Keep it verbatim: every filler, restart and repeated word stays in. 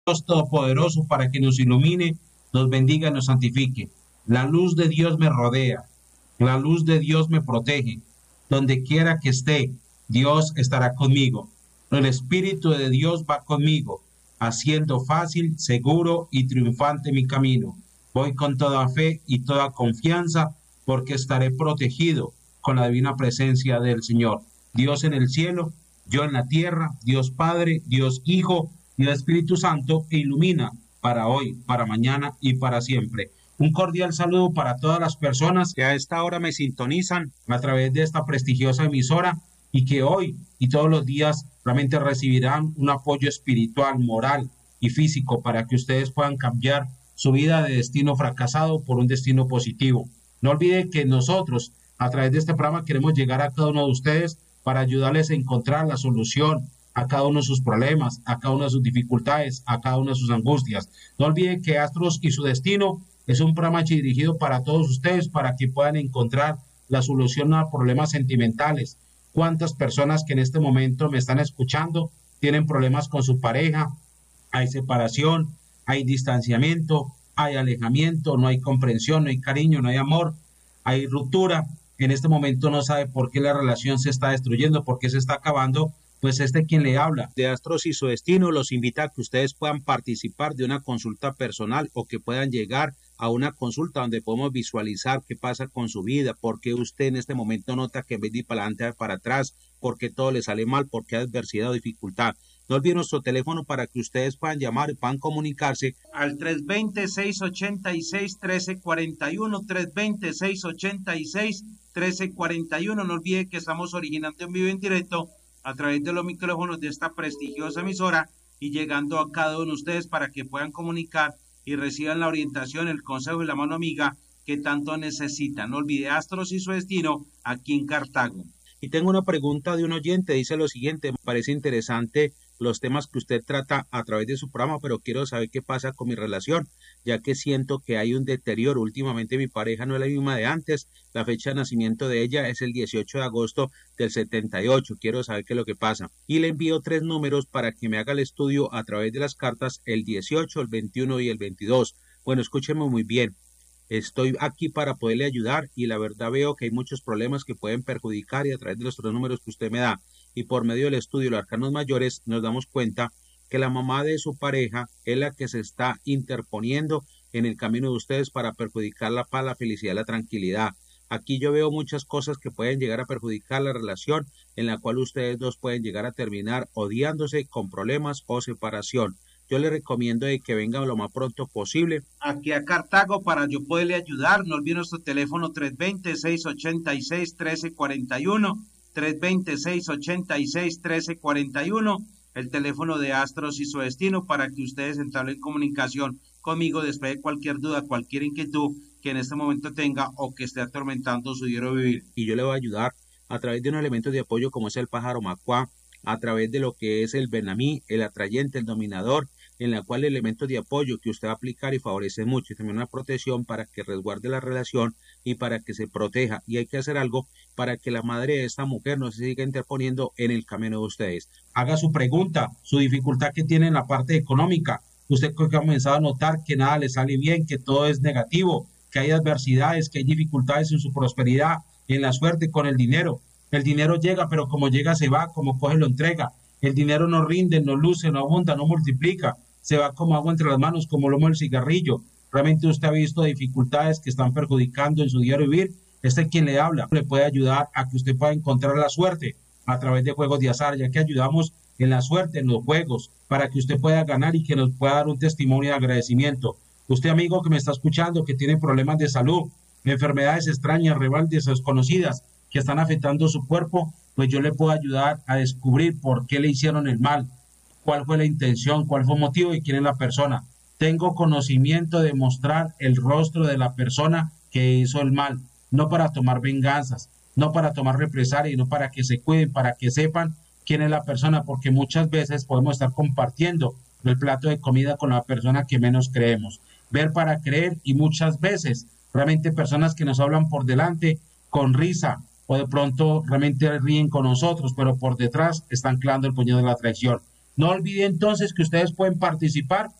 Dios Todopoderoso para que nos ilumine, nos bendiga y nos santifique. La luz de Dios me rodea, la luz de Dios me protege. Donde quiera que esté, Dios estará conmigo. El Espíritu de Dios va conmigo, haciendo fácil, seguro y triunfante mi camino. Voy con toda fe y toda confianza, porque estaré protegido con la divina presencia del Señor. Dios en el cielo, yo en la tierra, Dios Padre, Dios Hijo y el Espíritu Santo ilumina para hoy, para mañana y para siempre. Un cordial saludo para todas las personas que a esta hora me sintonizan a través de esta prestigiosa emisora y que hoy y todos los días realmente recibirán un apoyo espiritual, moral y físico para que ustedes puedan cambiar su vida de destino fracasado por un destino positivo. No olviden que nosotros a través de este programa queremos llegar a cada uno de ustedes para ayudarles a encontrar la solución a cada uno de sus problemas, a cada una de sus dificultades, a cada una de sus angustias. No olviden que Astros y su destino es un programa dirigido para todos ustedes para que puedan encontrar la solución a problemas sentimentales. ¿Cuántas personas que en este momento me están escuchando tienen problemas con su pareja? Hay separación, hay distanciamiento, hay alejamiento, no hay comprensión, no hay cariño, no hay amor, hay ruptura. En este momento no sabe por qué la relación se está destruyendo, por qué se está acabando. Pues este quien le habla de Astros y su destino los invita a que ustedes puedan participar de una consulta personal o que puedan llegar a una consulta donde podemos visualizar qué pasa con su vida, por qué usted en este momento nota que en vez de ir para adelante va para atrás, por qué todo le sale mal, por qué hay adversidad o dificultad. No olviden nuestro teléfono para que ustedes puedan llamar y puedan comunicarse al tres dos cero, seis ocho seis, uno tres cuatro uno, tres dos cero, seis ocho seis, uno tres cuatro uno. No olviden que estamos originando en vivo y en directo a través de los micrófonos de esta prestigiosa emisora y llegando a cada uno de ustedes para que puedan comunicar y reciban la orientación, el consejo y la mano amiga que tanto necesitan. No olvide Astros y su destino aquí en Cartago. Y tengo una pregunta de un oyente, dice lo siguiente: me parece interesante los temas que usted trata a través de su programa, pero quiero saber qué pasa con mi relación, ya que siento que hay un deterioro. Últimamente mi pareja no es la misma de antes, la fecha de nacimiento de ella es el dieciocho de agosto del setenta y ocho, quiero saber qué es lo que pasa. Y le envío tres números para que me haga el estudio a través de las cartas, el dieciocho, el veintiuno y el veintidós. Bueno, escúcheme muy bien. Estoy aquí para poderle ayudar y la verdad veo que hay muchos problemas que pueden perjudicar y a través de los tres números que usted me da y por medio del estudio de los arcanos mayores nos damos cuenta que la mamá de su pareja es la que se está interponiendo en el camino de ustedes para perjudicar la paz, la felicidad, la tranquilidad. Aquí yo veo muchas cosas que pueden llegar a perjudicar la relación en la cual ustedes dos pueden llegar a terminar odiándose con problemas o separación. Yo le recomiendo de que venga lo más pronto posible aquí a Cartago para yo poderle ayudar. No olviden nuestro teléfono tres dos cero, seis ocho seis, uno tres cuatro uno, tres dos cero, seis ocho seis, uno tres cuatro uno, el teléfono de Astros y su destino para que ustedes entablen comunicación conmigo después de cualquier duda, cualquier inquietud que en este momento tenga o que esté atormentando su diario vivir. Y yo le voy a ayudar a través de un elemento de apoyo como es el pájaro macuá, a través de lo que es el benamí, el atrayente, el dominador, en la cual el elemento de apoyo que usted va a aplicar y favorece mucho y también una protección para que resguarde la relación y para que se proteja. Y hay que hacer algo para que la madre de esta mujer no se siga interponiendo en el camino de ustedes. Haga su pregunta, su dificultad que tiene en la parte económica. Usted ha comenzado a notar que nada le sale bien, que todo es negativo, que hay adversidades, que hay dificultades en su prosperidad, en la suerte con el dinero. El dinero llega, pero como llega se va, como coge lo entrega. El dinero no rinde, no luce, no abunda, no multiplica. Se va como agua entre las manos, como lomo del cigarrillo. Realmente usted ha visto dificultades que están perjudicando en su diario vivir. Este es quien le habla. Le puede ayudar a que usted pueda encontrar la suerte a través de juegos de azar, ya que ayudamos en la suerte, en los juegos, para que usted pueda ganar y que nos pueda dar un testimonio de agradecimiento. Usted, amigo que me está escuchando, que tiene problemas de salud, enfermedades extrañas, rebeldes, desconocidas, que están afectando su cuerpo, pues yo le puedo ayudar a descubrir por qué le hicieron el mal, cuál fue la intención, cuál fue el motivo y quién es la persona. Tengo conocimiento de mostrar el rostro de la persona que hizo el mal, no para tomar venganzas, no para tomar represalias, no para que se cuiden, para que sepan quién es la persona, porque muchas veces podemos estar compartiendo el plato de comida con la persona que menos creemos. Ver para creer y muchas veces realmente personas que nos hablan por delante con risa o de pronto realmente ríen con nosotros, pero por detrás están clavando el puño de la traición. No olvide entonces que ustedes pueden participar